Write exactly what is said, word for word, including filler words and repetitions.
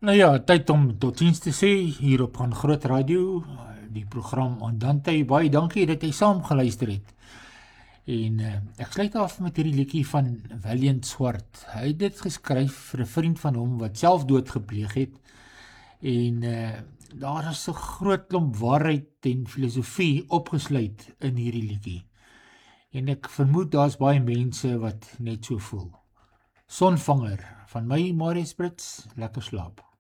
Nou ja, tyd om totiens te sê hier op Gaan Groot Radio, die program Andante. Baie dankie dat jy saam geluister het. En uh, ek sluit af met hierdie liedjie van Valiant Swart. Hy het dit geskryf vir 'n vriend van hom wat selfdood gepleeg het. En uh, daar is 'n groot klomp waarheid en filosofie opgesluit in hierdie liedjie. En ek vermoed daar's baie mense wat net so voel. Sonvanger van my, Marius Brits, lekker slaap.